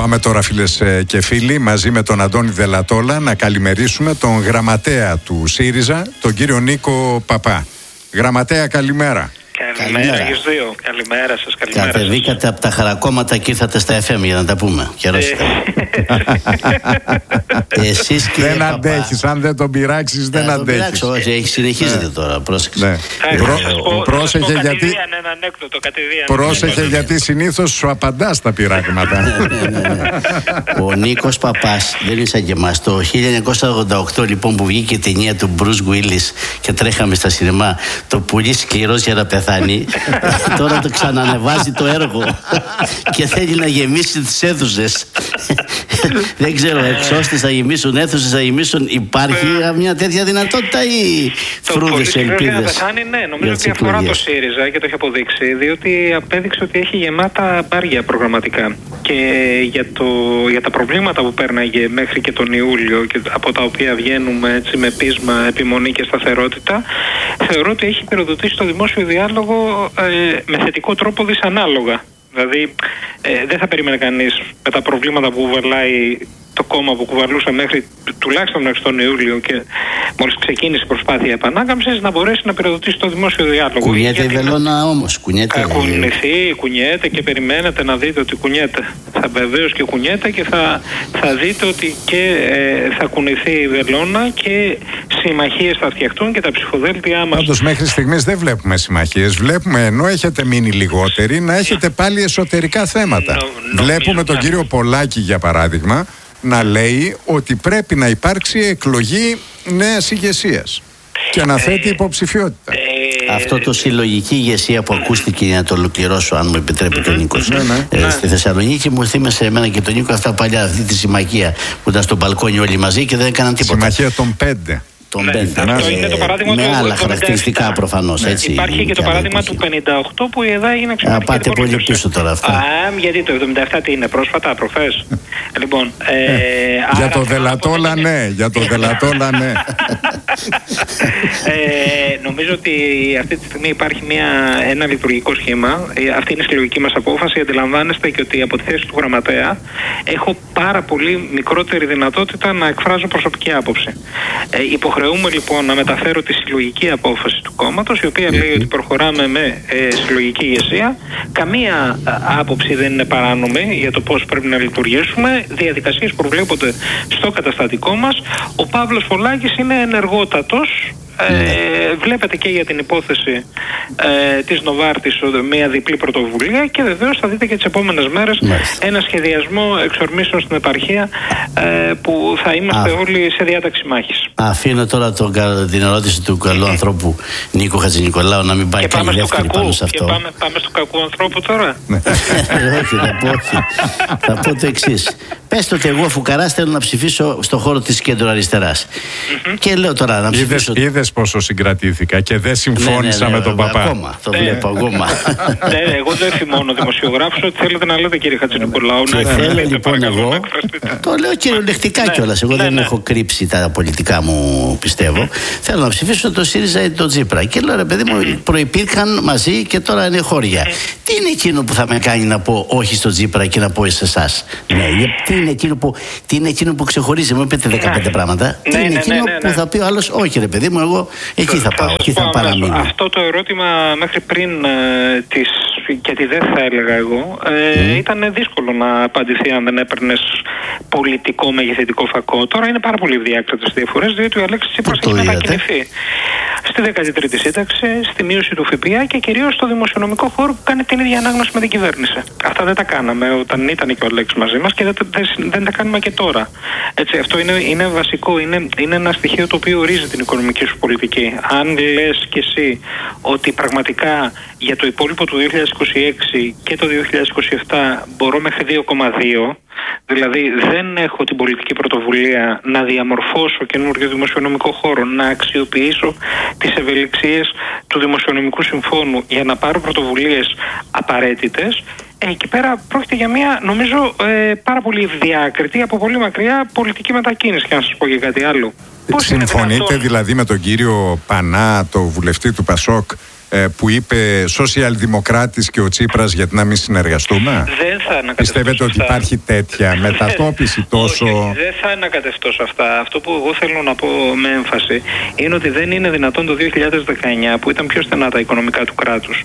Πάμε τώρα, φίλες και φίλοι, μαζί με τον Αντώνη Δελατόλα να καλημερίσουμε τον γραμματέα του ΣΥΡΙΖΑ, τον κύριο Νίκο Παπά. Γραμματέα, καλημέρα. Καλημέρα και στους δύο. Καλημέρα σας, καλημέρα. Κατεβήκατε από τα χαρακόμματα και ήρθατε στα FM για να τα πούμε. Εσείς, κύριε δεν Παπά, αντέχεις, αν δεν τον πειράξεις δεν αντέχεις. Όχι, συνεχίζετε τώρα, πρόσεξε. Πρόσεχε γιατί, πρόσεχε γιατί συνήθως σου απαντά στα πειράγματα. Ο Νίκος Παπάς δεν είναι σαν και εμάς. Το 1988 λοιπόν που βγήκε η ταινία του Bruce Willis και τρέχαμε στα σινεμά, το πουλί σκληρός για να πεθάνει, τώρα το ξανανεβάζει το έργο και θέλει να γεμίσει τις αίθουσες. Δεν ξέρω, εξώστες θα γεμίσουν, αίθουσες θα γεμίσουν. Υπάρχει μια τέτοια δυνατότητα ή φρούδες ελπίδες? Ναι, νομίζω ότι αφορά το ΣΥΡΙΖΑ και το έχει αποδείξει, διότι απέδειξε ότι έχει γεμάτα μπάρια προγραμματικά. Και για τα προβλήματα που πέρναγε μέχρι και τον Ιούλιο και από τα οποία βγαίνουμε έτσι με πείσμα, επιμονή και σταθερότητα, θεωρώ ότι έχει πυροδοτήσει το δημόσιο διάλογο με θετικό τρόπο δυσανάλογα. Δηλαδή δεν θα περίμενε κανείς με τα προβλήματα που κουβαλάει το κόμμα που κουβαλούσε τουλάχιστον μέχρι τον Ιούλιο και μόλις ξεκίνησε η προσπάθεια επανάκαμψης να μπορέσει να πυροδοτήσει το δημόσιο διάλογο. Κουνιέται η βελόνα όμως, κουνιέται. Θα κουνηθεί, κουνιέται και περιμένετε να δείτε ότι κουνιέται. Θα βεβαίως και κουνιέται και θα δείτε ότι και θα κουνηθεί η βελόνα και συμμαχίες θα φτιαχτούν και τα ψηφοδέλτια μας. Πάντως μέχρι στιγμής δεν βλέπουμε συμμαχίες. Βλέπουμε, ενώ έχετε μείνει λιγότεροι, να έχετε πάλι εσωτερικά θέματα. Βλέπουμε τον κύριο Πολάκη, για παράδειγμα, να λέει ότι πρέπει να υπάρξει εκλογή νέας ηγεσίας και να θέτει υποψηφιότητα. Αυτό το συλλογική ηγεσία που ακούστηκε, για να το ολοκληρώσω, αν μου επιτρέπετε, ο Νίκος. Στη Θεσσαλονίκη μου θύμισε εμένα και τον Νίκο αυτά παλιά, αυτή τη συμμαχία που ήταν στο μπαλκόνι όλοι μαζί και δεν έκαναν τίποτα. Συμμαχία των 5. Αυτό είναι το παράδειγμα με του άλλα χαρακτηριστικά προφανώς. Έτσι, υπάρχει και το παράδειγμα του 58 που η ΕΔΑ έγινε ξεχωριστή. Πάτε πολύ πίσω τώρα αυτά. Γιατί το 77 τι είναι, πρόσφατα, προχθές? Λοιπόν, για το Δελατόλα ναι, για το Δελατόλα ναι. Νομίζω ότι αυτή τη στιγμή υπάρχει ένα λειτουργικό σχήμα. Αυτή είναι η συλλογική μας απόφαση. Αντιλαμβάνεστε και ότι από τη θέση του γραμματέα έχω πάρα πολύ μικρότερη δυνατότητα να εκφράζω προσωπική άποψη. Υποχρεούμε λοιπόν να μεταφέρω τη συλλογική απόφαση του κόμματος, η οποία λέει ότι προχωράμε με συλλογική ηγεσία. Καμία άποψη δεν είναι παράνομη για το πώς πρέπει να λειτουργήσουμε. Διαδικασίες προβλέπονται στο καταστατικό μας. Ο Παύλος Πολάκης είναι ενεργότατος. Βλέπετε και για την υπόθεση της Νοβάρτης μια διπλή πρωτοβουλία και βεβαίως θα δείτε και τις επόμενες μέρες ένα σχεδιασμό εξορμήσεων στην επαρχία που θα είμαστε όλοι σε διάταξη μάχης. Αφήνω τώρα την ερώτηση του καλού ανθρώπου Νίκο Χατζηνικολάου να μην πάει καλή δεύτερη πάνω σε αυτό. Και πάμε στο κακού ανθρώπου τώρα. Όχι, θα πω το εξής. Πες το ότι εγώ φουκαράς θέλω να ψηφίσω στον χώρο της κέντρο-αριστεράς. Και λέω τώρα να ψηφίσω. Είδες πόσο συγκρατήθηκα και δεν συμφώνησα με τον Παπά. Ακόμα, το βλέπω ακόμα. Εγώ δεν θυμώνω δημοσιογράφους ότι θέλετε να λέτε, κύριε Χατζηνικολάου. Και θέλω λοιπόν εγώ, το λέω κυριολεκτικά κιόλας, εγώ δεν έχω κρύψει τα πολιτικά μου, πιστεύω. Θέλω να ψηφίσω το ΣΥΡΙΖΑ ή το Τσίπρα. Και λέω, ρε παιδί μου, προϋπήρχαν μαζί και τώρα είναι χώρια. Τι είναι εκείνο που θα με κάνει να πω όχι στο Τσίπρα και να πω σε εσάς? Τι είναι εκείνο που ξεχωρίζει? Μου είπετε 15 πράγματα. Τι είναι εκείνο που θα πει ο άλλος όχι, ρε παιδί μου, εγώ εκεί θα πάω, εκεί θα παραμείνω? Αυτό το ερώτημα μέχρι πριν γιατί δεν θα έλεγα εγώ, ήταν δύσκολο να απαντηθεί αν δεν έπαιρνες πολιτικό μεγεθυντικό φακό. Τώρα είναι πάρα πολύ διάκριτες διαφορές, διότι ο Αλέξης Τσίπρας έχει μετακινηθεί στη 13η σύνταξη, στη μείωση του ΦΠΑ και κυρίως στο δημοσιονομικό χώρο που κάνει την ίδια ανάγνωση με την κυβέρνηση. Αυτά δεν τα κάναμε όταν ήταν και ο Αλέξης μαζί μας και δεν τα κάνουμε και τώρα. Έτσι, αυτό είναι βασικό, είναι ένα στοιχείο το οποίο ορίζει την οικονομική σου πολιτική. Αν λες κι εσύ ότι πραγματικά για το υπόλοιπο του 2026 και το 2027 μπορώ μέχρι 2,2, δηλαδή δεν έχω την πολιτική πρωτοβουλία να διαμορφώσω καινούργιο δημοσιονομικό χώρο, να αξιοποιήσω τις ευελιξίες του Δημοσιονομικού Συμφώνου για να πάρω πρωτοβουλίες απαραίτητες, εκεί πέρα πρόκειται για μια, νομίζω, πάρα πολύ διάκριτη, από πολύ μακριά πολιτική μετακίνηση, και να σας πω και κάτι άλλο. Συμφωνείτε δηλαδή με τον κύριο Πανά, το βουλευτή του ΠΑΣΟΚ, που είπε σοσιαλδημοκράτης και ο Τσίπρας, γιατί να μην συνεργαστούμε? Δεν θα ανακατευτώ. Πιστεύετε ότι υπάρχει τέτοια μετατόπιση τόσο? Όχι, δεν θα ανακατευτώ σε αυτά. Αυτό που εγώ θέλω να πω με έμφαση είναι ότι δεν είναι δυνατόν το 2019, που ήταν πιο στενά τα οικονομικά του κράτους,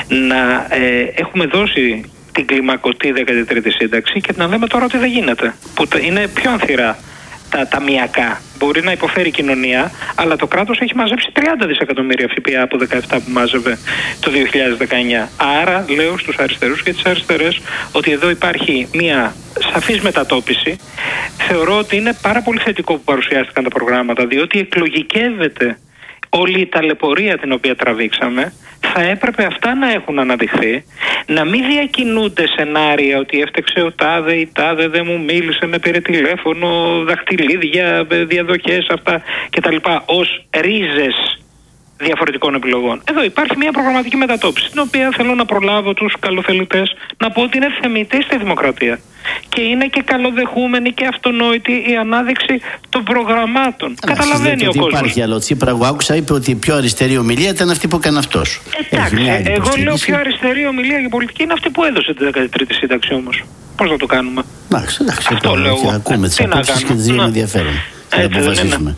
να έχουμε δώσει την κλιμακωτή 13η σύνταξη και να λέμε τώρα ότι δεν γίνεται, που είναι πιο ανθυρά τα ταμιακά. Μπορεί να υποφέρει η κοινωνία, αλλά το κράτος έχει μαζέψει 30 δισεκατομμύρια ΦΠΑ από 17 που μάζευε το 2019. Άρα λέω στους αριστερούς και τις αριστερές ότι εδώ υπάρχει μια σαφής μετατόπιση. Θεωρώ ότι είναι πάρα πολύ θετικό που παρουσιάστηκαν τα προγράμματα, διότι εκλογικεύεται όλη η ταλαιπωρία την οποία τραβήξαμε. Θα έπρεπε αυτά να έχουν αναδειχθεί, να μην διακινούνται σενάρια ότι έφταξε ο τάδε, η τάδε δεν μου μίλησε, με πήρε τηλέφωνο, δαχτυλίδια, διαδοχές, αυτά κτλ. Ως ρίζες διαφορετικών επιλογών. Εδώ υπάρχει μια προγραμματική μετατόπιση, την οποία θέλω να προλάβω τους καλοθελητές να πω ότι είναι θεμιτή στη δημοκρατία. Και είναι και καλοδεχούμενη και αυτονόητη η ανάδειξη των προγραμμάτων. Καταλαβαίνει ο κόσμος. Υπάρχει άλλο. Τσίπρα, εγώ άκουσα, είπε ότι η πιο αριστερή ομιλία ήταν αυτή που έκανε αυτός. Εντάξει, εγώ λέω πιο αριστερή ομιλία για πολιτική είναι αυτή που έδωσε την 13η σύνταξη όμως. Πώς να το κάνουμε? Εντάξει, αυτό λέω εγώ. Ακούμε τις απόψεις και τις δύο ενδιαφέρον. Θα αποφασίσουμε.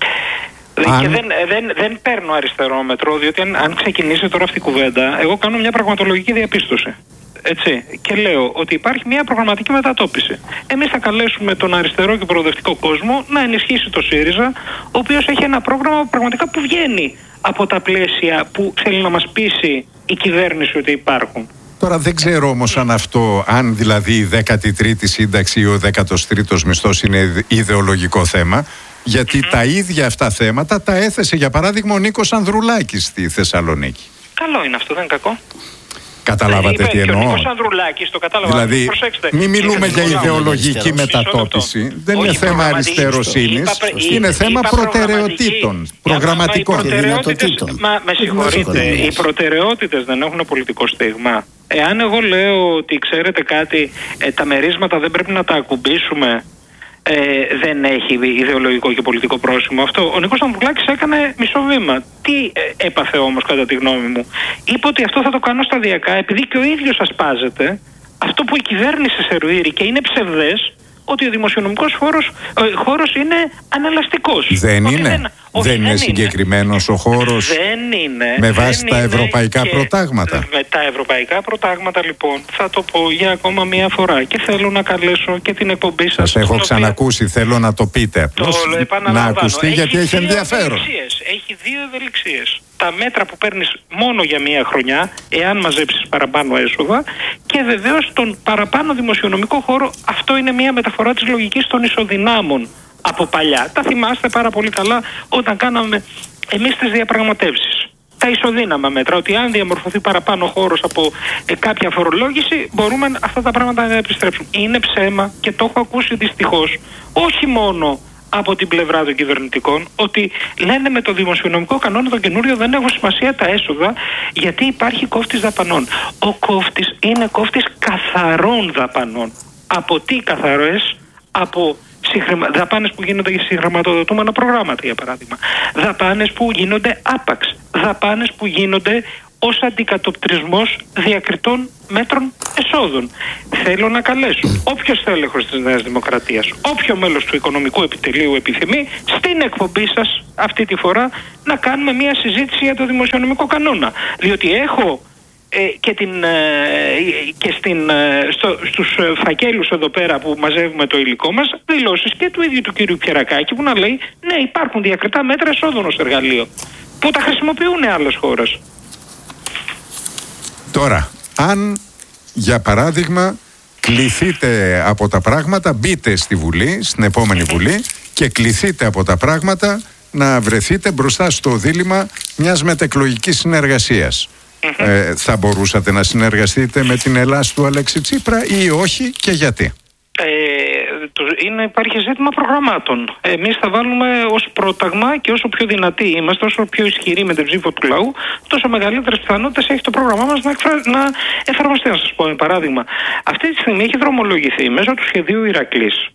Και δεν παίρνω αριστερόμετρο, διότι αν ξεκινήσει τώρα αυτή η κουβέντα, εγώ κάνω μια πραγματολογική διαπίστωση. Έτσι. Και λέω ότι υπάρχει μια προγραμματική μετατόπιση. Εμείς θα καλέσουμε τον αριστερό και προοδευτικό κόσμο να ενισχύσει το ΣΥΡΙΖΑ, ο οποίος έχει ένα πρόγραμμα πραγματικά που βγαίνει από τα πλαίσια που θέλει να μας πείσει η κυβέρνηση ότι υπάρχουν. Τώρα δεν ξέρω όμως αν δηλαδή η 13η σύνταξη ή ο 13ος μισθός είναι ιδεολογικό θέμα. Γιατί τα ίδια αυτά θέματα τα έθεσε, για παράδειγμα, ο Νίκος Ανδρουλάκης στη Θεσσαλονίκη. Καλό είναι αυτό, δεν είναι κακό. Καταλάβατε τι εννοώ? Ο Νίκος Ανδρουλάκης, το κατάλαβα. Δηλαδή, μην μιλούμε για ιδεολογική μετατόπιση. Δεν είναι θέμα αριστεροσύνης. Είναι θέμα προτεραιοτήτων, προγραμματικών και δυνατοτήτων. Με συγχωρείτε, οι προτεραιότητες δεν έχουν πολιτικό στίγμα. Εάν εγώ λέω ότι ξέρετε κάτι, τα μερίσματα δεν πρέπει να τα ακουμπήσουμε, δεν έχει ιδεολογικό και πολιτικό πρόσημο αυτό. Ο Νίκος Ανδρουλάκης έκανε μισό βήμα. Τι έπαθε όμως, κατά τη γνώμη μου? Είπε ότι αυτό θα το κάνω σταδιακά, επειδή και ο ίδιος ασπάζεται αυτό που η κυβέρνηση σερβίρει και είναι ψευδές, ότι ο δημοσιονομικός χώρος είναι ανελαστικός. Δεν είναι. Δεν είναι συγκεκριμένος ο χώρος. Δεν είναι. Με βάση τα ευρωπαϊκά προτάγματα. Με τα ευρωπαϊκά προτάγματα, λοιπόν, θα το πω για ακόμα μία φορά και θέλω να καλέσω και την εκπομπή σας. Σας έχω ξανακούσει, θέλω να το πείτε. Να ακουστεί, γιατί έχει ενδιαφέρον. Έχει δύο ευελιξίες. Τα μέτρα που παίρνεις μόνο για μία χρονιά, εάν μαζέψεις παραπάνω έσοδα, και βεβαίως τον παραπάνω δημοσιονομικό χώρο. Αυτό είναι μία μεταφορά της λογικής των ισοδυνάμων από παλιά. Τα θυμάστε πάρα πολύ καλά όταν κάναμε εμείς τις διαπραγματεύσεις. Τα ισοδύναμα μέτρα, ότι αν διαμορφωθεί παραπάνω χώρος από κάποια φορολόγηση, μπορούμε αυτά τα πράγματα να επιστρέψουν. Είναι ψέμα και το έχω ακούσει δυστυχώς, όχι μόνο από την πλευρά των κυβερνητικών, ότι λένε με το δημοσιονομικό κανόνα το καινούριο δεν έχουν σημασία τα έσοδα, γιατί υπάρχει κόφτης δαπανών. Ο κόφτης είναι κόφτης καθαρών δαπανών. Από τι καθαρές? Από δαπάνες που γίνονται για συγχρηματοδοτούμενα προγράμματα, για παράδειγμα. Δαπάνες που γίνονται άπαξ. Δαπάνες που γίνονται ως αντικατοπτρισμός διακριτών μέτρων εσόδων. Θέλω να καλέσω όποιος τέλεχος της Νέας Δημοκρατίας, όποιο μέλος του Οικονομικού Επιτελείου επιθυμεί, στην εκπομπή σας αυτή τη φορά να κάνουμε μια συζήτηση για το δημοσιονομικό κανόνα. Διότι έχω στους φακέλους εδώ πέρα που μαζεύουμε το υλικό μας, δηλώσεις και του ίδιου του κύριου Πιερακάκη, που να λέει ναι, υπάρχουν διακριτά μέτρα εσόδων ως εργαλείο που τα χρησιμοποιούν άλλες χώρες. Τώρα, αν για παράδειγμα κληθείτε από τα πράγματα, μπείτε στη Βουλή, στην επόμενη Βουλή, και κληθείτε από τα πράγματα να βρεθείτε μπροστά στο δίλημμα μιας μετεκλογικής συνεργασίας. Θα μπορούσατε να συνεργαστείτε με την Ελλάς του Αλέξη Τσίπρα ή όχι, και γιατί? Υπάρχει ζήτημα προγραμμάτων. Εμείς θα βάλουμε ως πρόταγμα, και όσο πιο δυνατοί είμαστε, όσο πιο ισχυροί με την ψήφο του λαού, τόσο μεγαλύτερες πιθανότητες έχει το πρόγραμμά μας να εφαρμοστεί. Να σας πω ένα παράδειγμα. Αυτή τη στιγμή έχει δρομολογηθεί μέσω του σχεδίου Ηρακλής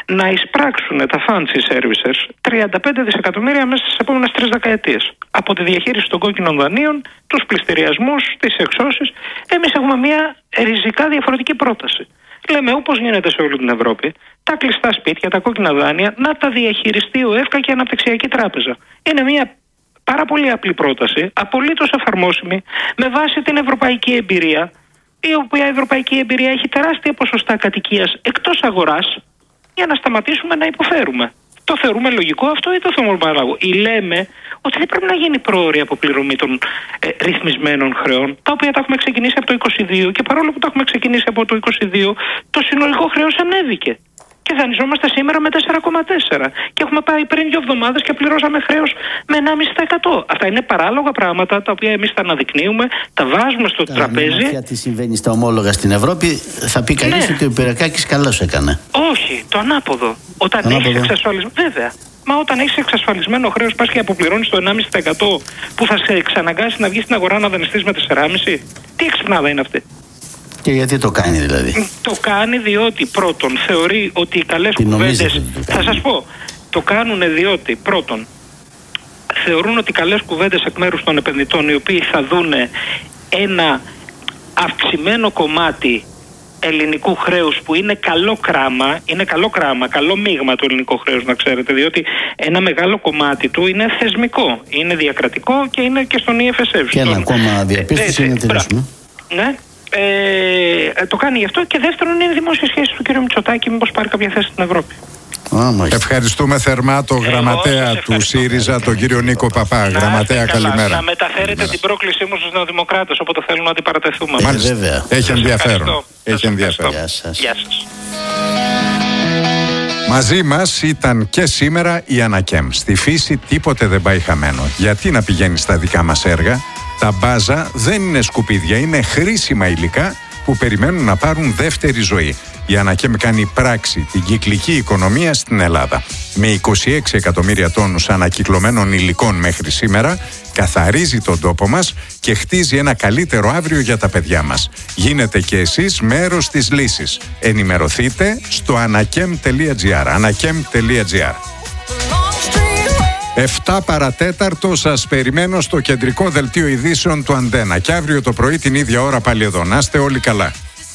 να εισπράξουν τα fancy services 35 δισεκατομμύρια μέσα στις επόμενες 3 δεκαετίες. Από τη διαχείριση των κόκκινων δανείων, τους πληστηριασμούς, τις εξώσεις. Εμείς έχουμε μια ριζικά διαφορετική πρόταση. Λέμε, όπως γίνεται σε όλη την Ευρώπη, τα κλειστά σπίτια, τα κόκκινα δάνεια, να τα διαχειριστεί ο ΕΦΚΑ και η Αναπτυξιακή Τράπεζα. Είναι μια πάρα πολύ απλή πρόταση, απολύτως εφαρμόσιμη, με βάση την ευρωπαϊκή εμπειρία, η οποία ευρωπαϊκή εμπειρία έχει τεράστια ποσοστά κατοικίας εκτός αγοράς, για να σταματήσουμε να υποφέρουμε. Το θεωρούμε λογικό αυτό ή το θεωρούμε παράλογο? Ή λέμε ότι δεν πρέπει να γίνει πρόωρη αποπληρωμή των ρυθμισμένων χρεών, τα οποία τα έχουμε ξεκινήσει από το 22 και παρόλο που τα έχουμε ξεκινήσει από το 22, το συνολικό χρέος ανέβηκε. Και δανειζόμαστε σήμερα με 4,4. Και έχουμε πάει πριν 2 εβδομάδες και πληρώσαμε χρέος με 1,5%. Αυτά είναι παράλογα πράγματα τα οποία εμείς τα αναδεικνύουμε, τα βάζουμε στο τραπέζι. Για τι συμβαίνει στα ομόλογα στην Ευρώπη, θα πει κανείς ότι ο Πυρακάκης καλώς έκανε. Όχι, το ανάποδο. Όταν έχεις εξασφαλισμένο. Βέβαια. Μα όταν έχεις εξασφαλισμένο χρέος, πας και αποπληρώνεις το 1,5% που θα σε εξαναγκάσει να βγεις στην αγορά να δανειστείς με 4,5%. Τι εξυπνάδα είναι αυτή? Και γιατί το κάνει δηλαδή? Το κάνει διότι πρώτον θεωρεί ότι οι καλές κουβέντες. Θα σας πω. Το κάνουν διότι πρώτον θεωρούν ότι οι καλές κουβέντες εκ μέρους των επενδυτών, οι οποίοι θα δούνε ένα αυξημένο κομμάτι ελληνικού χρέους που είναι καλό κράμα, καλό μείγμα του ελληνικού χρέους, να ξέρετε, διότι ένα μεγάλο κομμάτι του είναι θεσμικό, είναι διακρατικό και είναι και στον EFSF. Και ένα ακόμα διαπίστωση είναι τελείωσμα. Ναι. Το κάνει γι' αυτό, και δεύτερον είναι η δημόσια σχέση του κ. Μητσοτάκη, μήπως πάρει κάποια θέση στην Ευρώπη. Ευχαριστούμε θερμά τον γραμματέα του ΣΥΡΙΖΑ, τον κύριο Νίκο Παπά. Γραμματέα, καλημέρα. Να μεταφέρετε την πρόκλησή μου στους νεοδημοκράτες, όποτε θέλουν να αντιπαρατεθούμε. Μάλιστα. Έχει ενδιαφέρον. Γεια σας. Μαζί μας ήταν και σήμερα η Ανακέμ. Στη φύση τίποτε δεν πάει χαμένο. Γιατί να πηγαίνει στα δικά μας έργα? Τα μπάζα δεν είναι σκουπίδια, είναι χρήσιμα υλικά που περιμένουν να πάρουν δεύτερη ζωή. Η Ανακέμ κάνει πράξη την κυκλική οικονομία στην Ελλάδα. Με 26 εκατομμύρια τόνους ανακυκλωμένων υλικών μέχρι σήμερα, καθαρίζει τον τόπο μας και χτίζει ένα καλύτερο αύριο για τα παιδιά μας. Γίνετε και εσείς μέρος της λύσης. Ενημερωθείτε στο anakem.gr. anakem.gr. 7 παρατέταρτο σας περιμένω στο κεντρικό δελτίο ειδήσεων του Αντένα. Και αύριο το πρωί την ίδια ώρα πάλι εδώ. Να είστε όλοι καλά.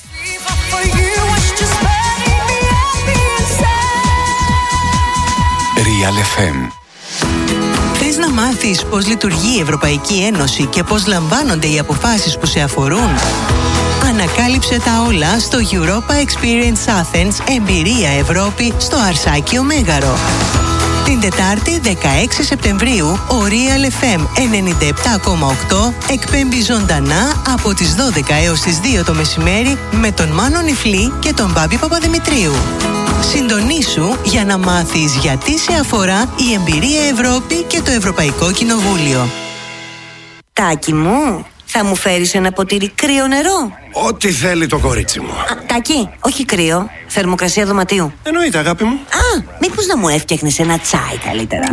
Real FM. Θες να μάθεις πώς λειτουργεί η Ευρωπαϊκή Ένωση και πώς λαμβάνονται οι αποφάσεις που σε αφορούν? Ανακάλυψε τα όλα στο Europa Experience Athens Εμπειρία Ευρώπη στο Αρσάκιο Μέγαρο. Την Τετάρτη 16 Σεπτεμβρίου ο Real FM 97,8 εκπέμπει ζωντανά από τις 12 έως τις 2 το μεσημέρι με τον Μάνο Νιφλή και τον Μπάμπη Παπαδημητρίου. Συντονίσου για να μάθεις γιατί σε αφορά η Εμπειρία Ευρώπη και το Ευρωπαϊκό Κοινοβούλιο. Τάκη μου, θα μου φέρεις ένα ποτήρι κρύο νερό? Ό,τι θέλει το κορίτσι μου. Τάκη, όχι κρύο, θερμοκρασία δωματίου. Εννοείται, αγάπη μου. Μήπως να μου έφτιαχνες ένα τσάι καλύτερα?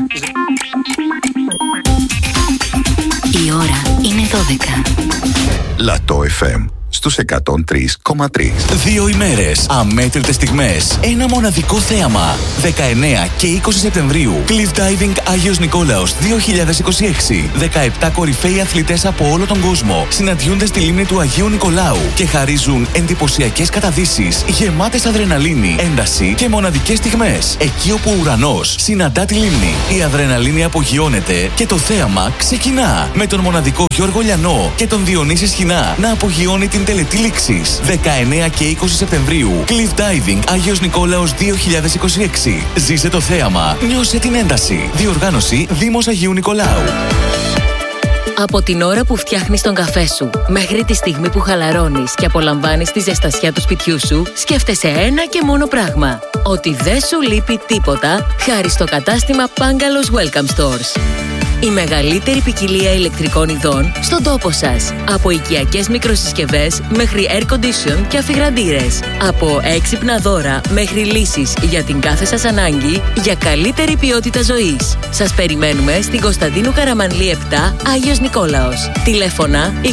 Η ώρα είναι 12. Λατό FM στους 103,3. 2 ημέρες, αμέτρητες στιγμές, ένα μοναδικό θέαμα. 19 και 20 Σεπτεμβρίου, Cliff Diving Άγιος Νικόλαος 2026. 17 κορυφαίοι αθλητές από όλο τον κόσμο συναντιούνται στη λίμνη του Αγίου Νικολάου και χαρίζουν εντυπωσιακές καταδύσεις, γεμάτες αδρεναλίνη, ένταση και μοναδικές στιγμές. Εκεί όπου ο ουρανός συναντά τη λίμνη, η αδρεναλίνη απογειώνεται και το θέαμα ξεκινά. Με τον μοναδικό Γιώργο Λιανό και τον Διονύση Σχοινά να απογειώνει την τελετή λήξης. 19 και 20 Σεπτεμβρίου, Cliff Diving Άγιος Νικόλαος 2026. Ζήσε το θέαμα, νιώσε την ένταση. Διοργάνωση Δήμος Αγίου Νικολάου. Από την ώρα που φτιάχνεις τον καφέ σου μέχρι τη στιγμή που χαλαρώνεις και απολαμβάνεις τη ζεστασιά του σπιτιού σου, σκέφτεσαι ένα και μόνο πράγμα. Ότι δεν σου λείπει τίποτα χάρη στο κατάστημα Pangalos Welcome Stores. Η μεγαλύτερη ποικιλία ηλεκτρικών ειδών στον τόπο σας. Από οικιακές μικροσυσκευές μέχρι air condition και αφιγραντήρες. Από έξυπνα δώρα μέχρι λύσεις για την κάθε σας ανάγκη για καλύτερη ποιότητα ζωής. Σας περιμένουμε στην Κωνσταντίνου Καραμανλή 7, Άγιος Νικόλαος. Τηλέφωνα 28410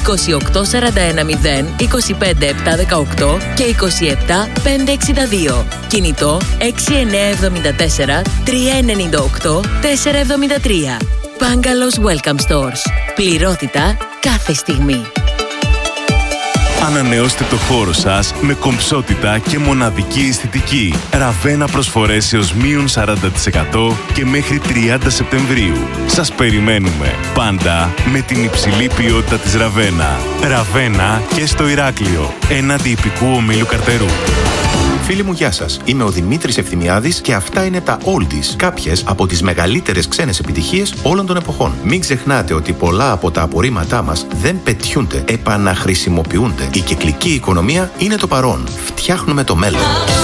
25718 και 27562. Κινητό 6974 398 473. Bungalows Welcome Stores. Πληρότητα κάθε στιγμή. Ανανεώστε το χώρο σας με κομψότητα και μοναδική αισθητική. Ραβένα προσφορές έως μείον 40% και μέχρι 30 Σεπτεμβρίου. Σας περιμένουμε πάντα με την υψηλή ποιότητα της Ραβένα. Ραβένα και στο Ηράκλειο, έναντι υπηκού ομίλου Καρτερού. Φίλοι μου, γεια σας. Είμαι ο Δημήτρης Ευθυμιάδης και αυτά είναι τα Oldies, κάποιες από τις μεγαλύτερες ξένες επιτυχίες όλων των εποχών. Μην ξεχνάτε ότι πολλά από τα απορρίμματά μας δεν πετιούνται, επαναχρησιμοποιούνται. Η κυκλική οικονομία είναι το παρόν. Φτιάχνουμε το μέλλον.